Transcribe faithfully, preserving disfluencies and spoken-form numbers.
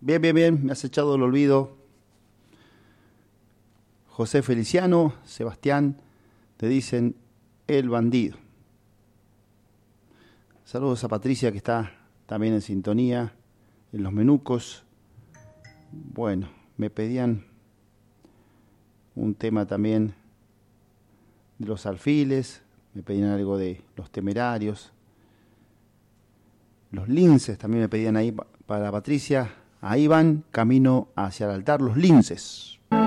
Bien, bien, bien, me has echado el olvido. José Feliciano, Sebastián, te dicen el bandido. Saludos a Patricia, que está también en sintonía, en los menucos. Bueno, me pedían un tema también de los alfiles, me pedían algo de los temerarios. Los linces también me pedían ahí para Patricia. Ahí van, camino hacia el altar, los linces.